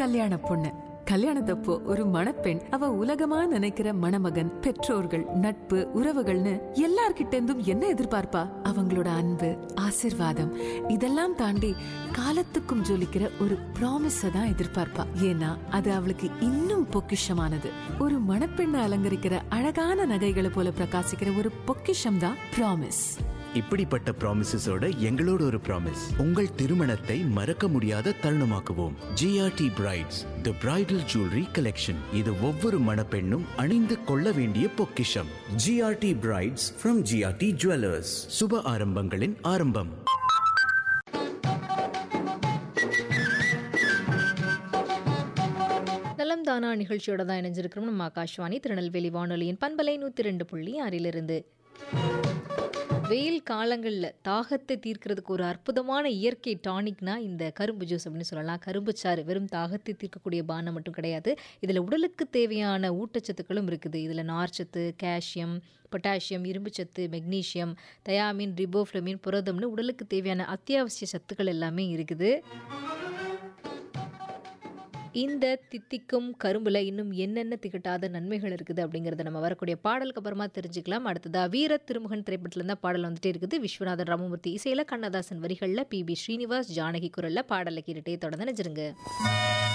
கல்யாண பொண்ணு. கல்யாணத்தப்போ ஒரு மணப்பெண் அவ உலகமா நினைக்கிற மணமகன், பெற்றோர்கள், நட்பு, உறவுகள்னு எல்லார்கிட்ட இருந்தும் என்ன எதிர்பார்ப்பா? அவங்களோட அன்பு, ஆசிர்வாதம் இதெல்லாம் தாண்டி காலத்துக்கும் ஜொலிக்கிற ஒரு ப்ராமிஸ தான் எதிர்பார்ப்பா. ஏன்னா அது அவளுக்கு இன்னும் பொக்கிஷமானது. ஒரு மணப்பெண்ணை அலங்கரிக்கிற அழகான நகைகளை போல பிரகாசிக்கிற ஒரு பொக்கிஷம் தான் ப்ராமிஸ். இப்படிப்பட்ட ப்ராமிசஸோட எங்களோட ஒரு ப்ராமிஸ், உங்கள் திருமணத்தை மறக்க முடியாத தருணமாக்குவோம். ஜிஆர்டி பிரைட்ஸ் தி பிரைடல் ஜுவல்லரி கலெக்ஷன். இது ஒவ்வொரு மணப்பெண்ணும் அணிந்து கொள்ள வேண்டிய பொக்கிஷம். GRT brides from GRT jewellers. சுப ஆரம்பங்களின் ஆரம்பம். நலம் தானா நிகழ்ச்சியோட தான் இணைஞ்சிருக்கிறோம் நம்ம ஆகாஷ்வாணி திருநெல்வேலி வானொலியின் பண்பலை 102.6 வெயில் காலங்களில் தாகத்தை தீர்க்கிறதுக்கு ஒரு அற்புதமான இயற்கை டானிக்னா இந்த கரும்பு ஜூஸ் அப்படின்னு சொல்லலாம். கரும்பு சாறு வெறும் தாகத்தை தீர்க்கக்கூடிய பானம் மட்டும் கிடையாது, இதில் உடலுக்கு தேவையான ஊட்டச்சத்துக்களும் இருக்குது. இதில் நார்ச்சத்து, கால்சியம், பொட்டாசியம், இரும்புச்சத்து, மெக்னீஷியம், தயாமின், ரிபோஃப்ளமின், புரதம்னு உடலுக்கு தேவையான அத்தியாவசிய சத்துக்கள் எல்லாமே இருக்குது. இந்த தித்திக்கும் கரும்புல இன்னும் என்னென்ன திகட்டாத நன்மைகள் இருக்குது அப்படிங்கிறத நம்ம வரக்கூடிய பாடலுக்கு அப்புறமா தெரிஞ்சுக்கலாம். அடுத்ததா வீர திருமுகன் திரைப்படத்துல இருந்தா பாடல் வந்துட்டே இருக்குது. விஸ்வநாதன் ராமமூர்த்தி இசையில, கண்ணதாசன் வரிகள்ல, PB ஸ்ரீனிவாஸ், ஜானகி குரல்ல பாடலை கேட்டுட்டே தொடர்ந்து நினைச்சிருங்க.